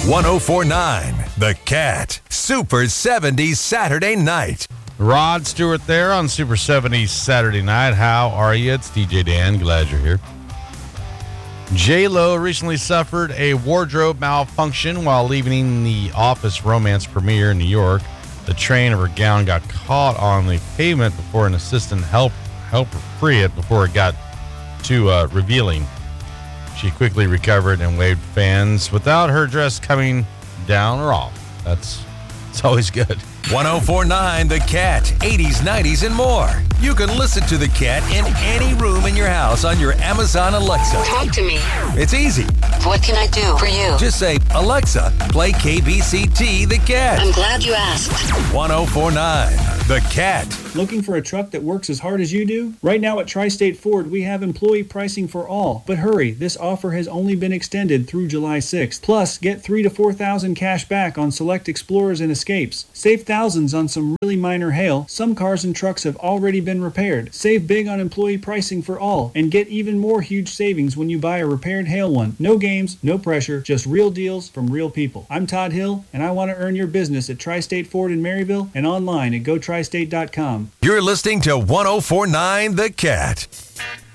1049 The Cat. Super 70s Saturday night. Rod Stewart there on Super 70s Saturday night. How are you? It's DJ Dan. Glad you're here. J-Lo recently suffered a wardrobe malfunction while leaving the Office romance premiere in New York. The train of her gown got caught on the pavement before an assistant helped her free it before it got too revealing. She quickly recovered and waved fans without her dress coming down or off. It's always good. 1049 The Cat, 80s, 90s, and more. You can listen to The Cat in any room in your house on your Amazon Alexa. Talk to me. It's easy. What can I do for you? Just say, Alexa, play KBCT The Cat. I'm glad you asked. 1049 The Cat. Looking for a truck that works as hard as you do? Right now at Tri-State Ford, we have employee pricing for all. But hurry, this offer has only been extended through July 6th. Plus, get $3,000 to $4,000 cash back on select Explorers and Escapes. Save thousands on some really minor hail. Some cars and trucks have already been repaired. Save big on employee pricing for all. And get even more huge savings when you buy a repaired hail one. No games, no pressure, just real deals from real people. I'm Todd Hill, and I want to earn your business at Tri-State Ford in Maryville and online at GoTristate.com. You're listening to 1049 The Cat.